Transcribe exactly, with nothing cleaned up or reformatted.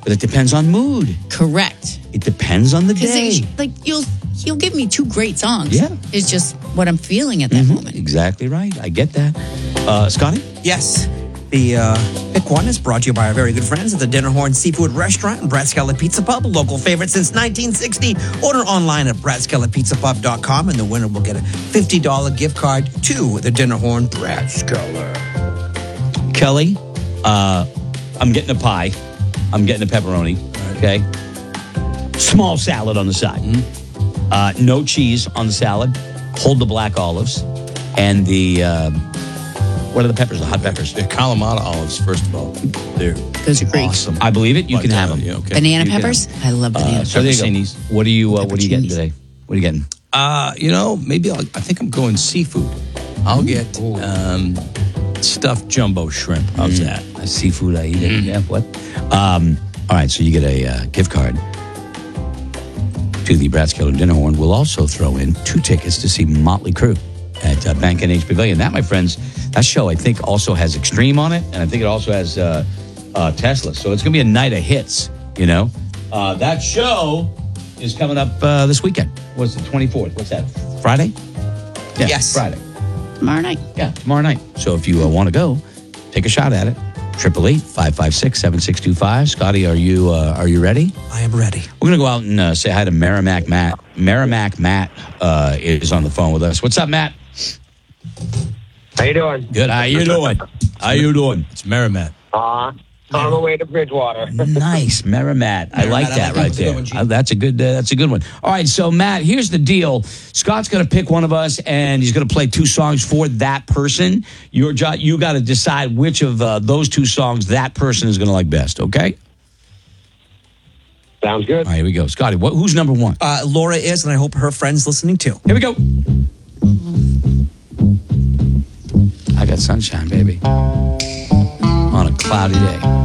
But it depends on mood. Correct. It depends on the day. Because like you'll you'll give me two great songs. Yeah. It's just what I'm feeling at that Mm-hmm. moment. Exactly right. I get that. Uh, Scotty? Yes. The uh, Pick One is brought to you by our very good friends at the Dinner Horn Seafood Restaurant and Brad Skellet Pizza Pub, a local favorite since nineteen sixty. Order online at brad skellet pizza pub dot com, and the winner will get a fifty dollars gift card to the Dinner Horn Brad Skellet. Kelly, uh, I'm getting a pie. I'm getting a pepperoni. Okay. Small salad on the side. Mm-hmm. Uh, no cheese on the salad. Hold the black olives. And the, uh, what are the peppers? The hot peppers. They're Kalamata olives, first of all. They're Those are great. awesome. I believe it. You But, can have uh, them. yeah, okay. Banana You can peppers? have I love banana Uh, so there you go. Pepperoncinis. What are you, uh, what are you getting Pepperoncinis. today? What are you getting? Uh, you know, maybe I'll, I think I'm going seafood. I'll get um, stuffed jumbo shrimp. How's Mm. that? Uh, seafood I eat it. Yeah, what? Um, all right, so you get a uh, gift card to the Brad Skellet Dinner Horn. We'll also throw in two tickets to see Motley Crue at uh, Bank N H Pavilion. That, my friends, that show I think also has Extreme on it, and I think it also has uh, uh, Tesla. So it's going to be a night of hits, you know. Uh, that show is coming up uh, this weekend. What's the twenty-fourth? What's that? Friday? Yeah, Yes. Friday. Tomorrow night. Yeah, tomorrow night. So if you uh, want to go, take a shot at it. Triple eight five five six seven six two five. Scotty, are you uh, are you ready? I am ready. We're gonna go out and uh, say hi to Merrimack Matt. Merrimack Matt uh, is on the phone with us. What's up, Matt? How you doing? Good. How you doing? How you doing? It's Merrimack. Uh, on the way to Bridgewater. Nice, Merrimack. I like I that like that. right That's a good there. one, Gene. Uh, that's a good. Uh, that's a good one. All right, so Matt, here's the deal. Scott's going to pick one of us, and he's going to play two songs for that person. Your job, you got to decide which of uh, those two songs that person is going to like best. Okay. Sounds good. All right, here we go. Scotty, what, who's number one? Uh, Laura is, and I hope her friend's listening too. Here we go. I got sunshine, baby. On a cloudy day.